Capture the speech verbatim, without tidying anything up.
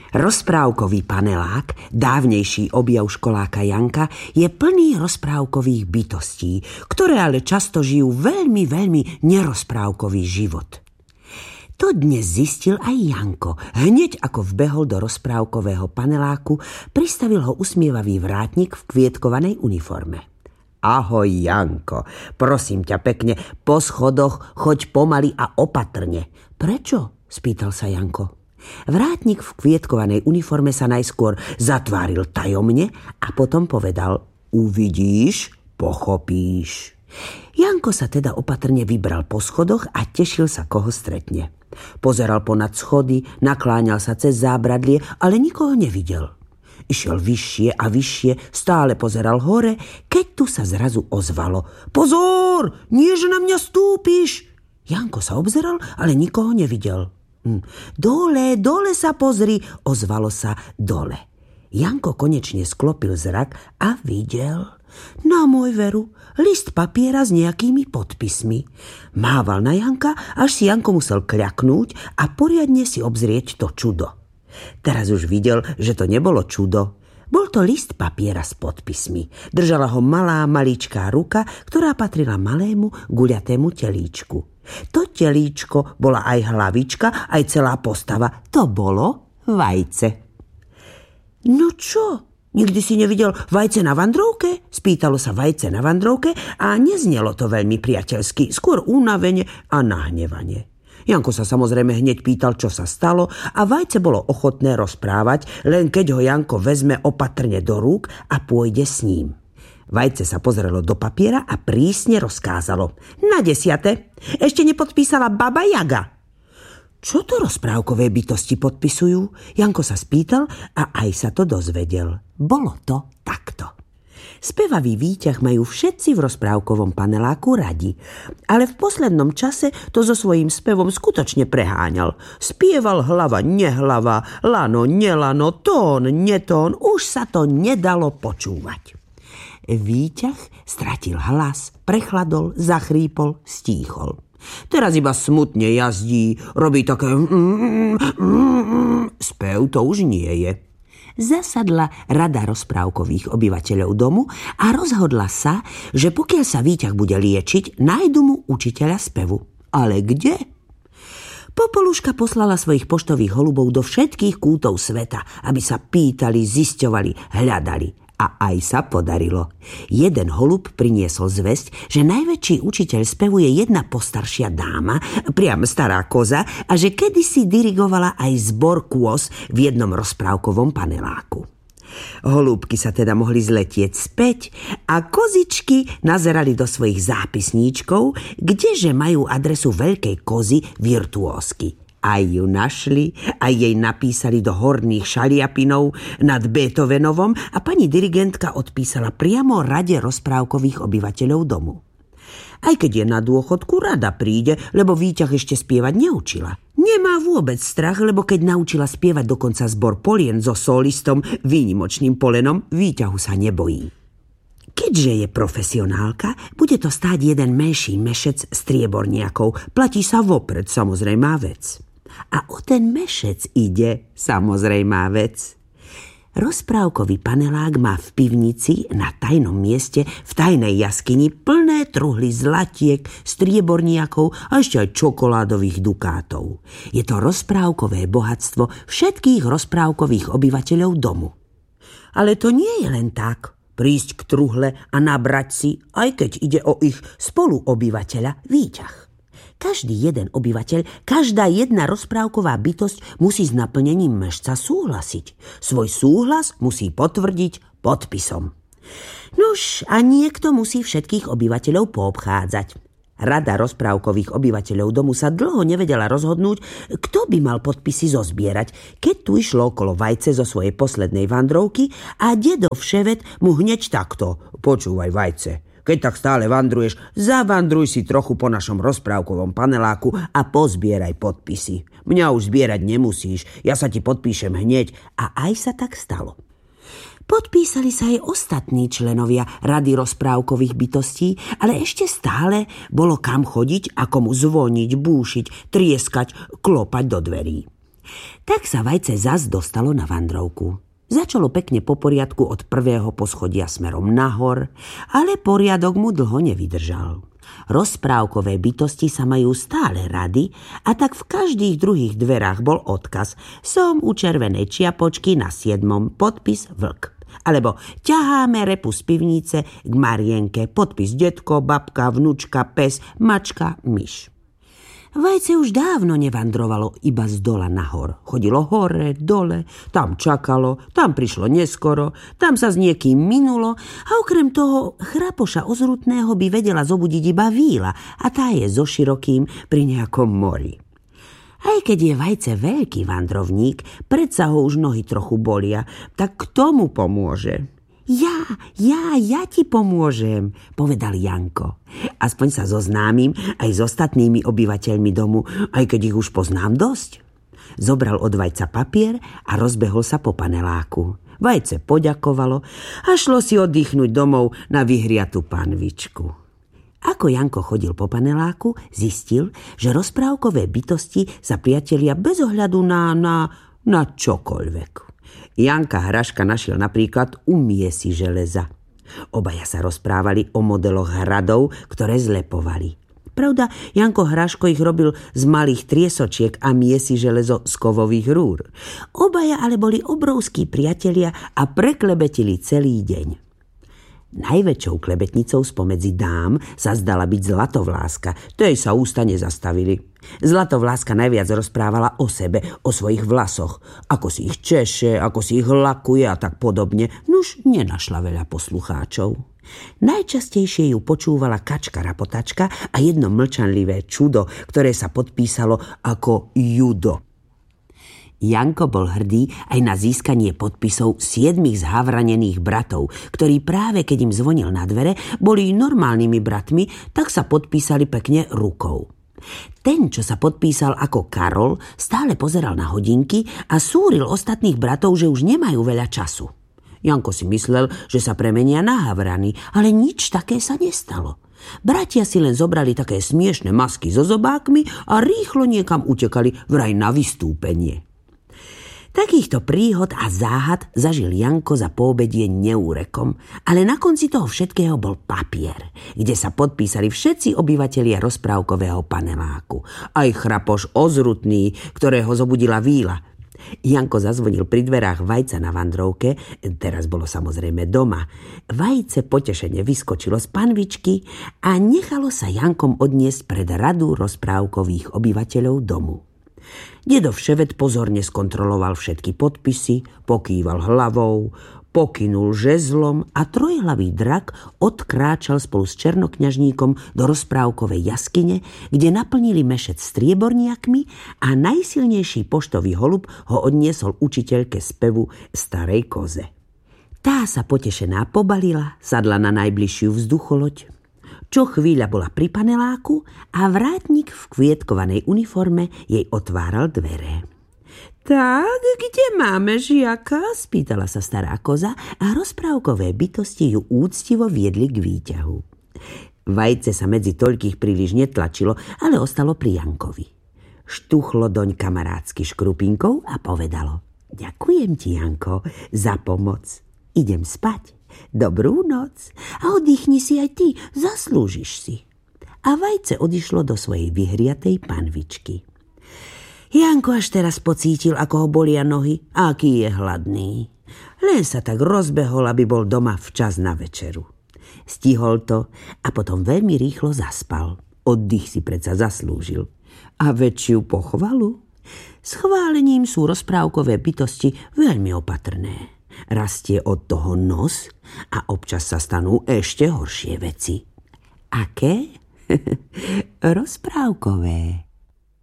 Rozprávkový panelák, dávnejší objav školáka Janka, je plný rozprávkových bytostí, ktoré ale často žijú veľmi, veľmi nerozprávkový život. To dnes zistil aj Janko. Hneď ako vbehol do rozprávkového paneláku, pristavil ho usmievavý vrátnik v kvietkovanej uniforme. Ahoj, Janko, prosím ťa pekne, po schodoch choď pomaly a opatrne. Prečo? Spýtal sa Janko. Vrátnik v kvietkovanej uniforme sa najskôr zatváril tajomne a potom povedal: Uvidíš, pochopíš. Janko sa teda opatrne vybral po schodoch a tešil sa, koho stretne. Pozeral ponad schody, nakláňal sa cez zábradlie, ale nikoho nevidel. Išiel vyššie a vyššie, stále pozeral hore, keď tu sa zrazu ozvalo: Pozor, nie že na mňa stúpiš. Janko sa obzeral, ale nikoho nevidel. Hm. Dole, dole sa pozri, ozvalo sa dole. Janko konečne sklopil zrak a videl, na môj veru, list papiera s nejakými podpismi. Mával na Janka, až si Janko musel kľaknúť a poriadne si obzrieť to čudo. Teraz už videl, že to nebolo čudo. Bol to list papiera s podpismi. Držala ho malá, maličká ruka, ktorá patrila malému, guľatému telíčku. To telíčko bola aj hlavička, aj celá postava. To bolo vajce. No čo? Nikdy si nevidel vajce na vandrovke? Spýtalo sa vajce na vandrovke a neznelo to veľmi priateľsky, skôr únavene a nahnevane. Janko sa samozrejme hneď pýtal, čo sa stalo, a vajce bolo ochotné rozprávať, len keď ho Janko vezme opatrne do rúk a pôjde s ním. Vajce sa pozrelo do papiera a prísne rozkázalo: Na desiate, ešte nepodpísala baba Jaga. Čo to rozprávkové bytosti podpisujú? Janko sa spýtal a aj sa to dozvedel. Bolo to takto. Spevavý výťah majú všetci v rozprávkovom paneláku radi, ale v poslednom čase to so svojím spevom skutočne preháňal. Spieval hlava, nehlava, lano, nelano, tón, netón, už sa to nedalo počúvať. Výťah stratil hlas, prechladol, zachrípol, stíchol. Teraz iba smutne jazdí, robí také mm, mm, spev to už nie je. Zasadla rada rozprávkových obyvateľov domu a rozhodla sa, že pokiaľ sa výťah bude liečiť, nájdu mu učiteľa spevu. Ale kde? Popoluška poslala svojich poštových holubov do všetkých kútov sveta, aby sa pýtali, zisťovali, hľadali. A aj sa podarilo. Jeden holub priniesol zvesť, že najväčší učiteľ spevu je jedna postaršia dáma, priam stará koza, a že kedysi dirigovala aj zbor kôz v jednom rozprávkovom paneláku. Holúbky sa teda mohli zletieť späť a kozičky nazerali do svojich zápisníčkov, kdeže majú adresu veľkej kozy virtuózky. Aj ju našli, aj jej napísali do horných šaliapinov nad Beethovenovom a pani dirigentka odpísala priamo rade rozprávkových obyvateľov domu. Aj keď je na dôchodku, rada príde, lebo výťah ešte spievať neučila. Nemá vôbec strach, lebo keď naučila spievať dokonca zbor polien so solistom výnimočným Polenom, výťahu sa nebojí. Keďže je profesionálka, bude to stáť jeden menší mešec strieborniakov. Platí sa vopred, samozrejmá vec. A o ten mešec ide samozrejmá vec. Rozprávkový panelák má v pivnici na tajnom mieste v tajnej jaskyni plné truhly zlatiek, strieborniakov a ešte aj čokoládových dukátov. Je to rozprávkové bohatstvo všetkých rozprávkových obyvateľov domu. Ale to nie je len tak. Prísť k truhle a nabrať si, aj keď ide o ich spoluobyvateľa, výťah. Každý jeden obyvateľ, každá jedna rozprávková bytosť musí s naplnením mešca súhlasiť. Svoj súhlas musí potvrdiť podpisom. Nuž, a niekto musí všetkých obyvateľov poobchádzať. Rada rozprávkových obyvateľov domu sa dlho nevedela rozhodnúť, kto by mal podpisy zozbierať, keď tu išlo okolo vajce zo svojej poslednej vandrovky a dedo Vševet mu hneď takto: Počúvaj, vajce, keď tak stále vandruješ, zavandruj si trochu po našom rozprávkovom paneláku a pozbieraj podpisy. Mňa už zbierať nemusíš, ja sa ti podpíšem hneď. A aj sa tak stalo. Podpísali sa aj ostatní členovia rady rozprávkových bytostí, ale ešte stále bolo kam chodiť a komu zvoniť, búšiť, trieskať, klopať do dverí. Tak sa Vajce zas dostalo na vandrovku. Začalo pekne po poriadku od prvého poschodia smerom nahor, ale poriadok mu dlho nevydržal. Rozprávkové bytosti sa majú stále rady a tak v každých druhých dverách bol odkaz: som u červenej čiapočky na siedmom, podpis vlk. Alebo ťaháme repu z pivnice k Marienke, podpis detko, babka, vnučka, pes, mačka, myš. Vajce už dávno nevandrovalo iba z dola nahor. Chodilo hore, dole, tam čakalo, tam prišlo neskoro, tam sa s niekým minulo a okrem toho chrapoša ozrutného by vedela zobudiť iba víla a tá je so širokým pri nejakom mori. Aj keď je Vajce veľký vandrovník, predsa ho už nohy trochu bolia, tak kto mu pomôže? Ja, ja, ja ti pomôžem, povedal Janko. Aspoň sa zoznámim aj s ostatnými obyvateľmi domu, aj keď ich už poznám dosť. Zobral od Vajca papier a rozbehol sa po paneláku. Vajce poďakovalo a šlo si oddychnúť domov na vyhriatú panvičku. Ako Janko chodil po paneláku, zistil, že rozprávkové bytosti sa priatelia bez ohľadu na, na, na čokoľvek. Janka Hraška našiel napríklad u Miesi železa. Obaja sa rozprávali o modeloch hradov, ktoré zlepovali. Pravda, Janko Hraško ich robil z malých triesočiek a Miesi železo z kovových rúr. Obaja ale boli obrovskí priatelia a preklebetili celý deň. Najväčšou klebetnicou spomedzi dám sa zdala byť Zlatovláska. Tej sa ústa nezastavili. Zlatovláska najviac rozprávala o sebe, o svojich vlasoch. Ako si ich češe, ako si ich lakuje a tak podobne. Nuž nenašla veľa poslucháčov. Najčastejšie ju počúvala kačka Rapotačka a jedno mlčanlivé čudo, ktoré sa podpísalo ako Judo. Janko bol hrdý aj na získanie podpisov siedmich zhavranených bratov, ktorí práve keď im zvonil na dvere, boli normálnymi bratmi, tak sa podpísali pekne rukou. Ten, čo sa podpísal ako Karol, stále pozeral na hodinky a súril ostatných bratov, že už nemajú veľa času. Janko si myslel, že sa premenia na havrany, ale nič také sa nestalo. Bratia si len zobrali také smiešne masky so zobákmi a rýchlo niekam utekali vraj na vystúpenie. Takýchto príhod a záhad zažil Janko za poobedie neúrekom, ale na konci toho všetkého bol papier, kde sa podpísali všetci obyvatelia rozprávkového paneláku. Aj chrapoš ozrutný, ktorého zobudila víla. Janko zazvonil pri dverách Vajca na vandrovke, teraz bolo samozrejme doma. Vajce potešene vyskočilo z panvičky a nechalo sa Jankom odniesť pred radu rozprávkových obyvateľov domu. Dedo Vševet pozorne skontroloval všetky podpisy, pokýval hlavou, pokynul žezlom a trojhlavý drak odkráčal spolu s černokňažníkom do rozprávkovej jaskyne, kde naplnili mešec strieborniakmi a najsilnejší poštový holub ho odniesol učiteľke spevu Starej koze. Tá sa potešená pobalila, sadla na najbližšiu vzducholoď. Čo chvíľa bola pri paneláku a vrátnik v kvietkovanej uniforme jej otváral dvere. Tak, kde máme žiaka? Spýtala sa stará koza a rozprávkové bytosti ju úctivo viedli k výťahu. Vajce sa medzi toľkých príliš netlačilo, ale ostalo pri Jankovi. Štuchlo doň kamarátsky škrupinkou a povedalo: ďakujem ti, Janko, za pomoc. Idem spať. Dobrú noc a oddychni si aj ty, zaslúžiš si. A Vajce odišlo do svojej vyhriatej panvičky. Janko až teraz pocítil, ako ho bolia nohy a aký je hladný. Len sa tak rozbehol, aby bol doma včas na večeru. Stihol to a potom veľmi rýchlo zaspal. Oddych si predsa zaslúžil. A väčšiu pochvalu? S chválením sú rozprávkové bytosti veľmi opatrné. Rastie od toho nos a občas sa stanú ešte horšie veci. Aké? Rozprávkové.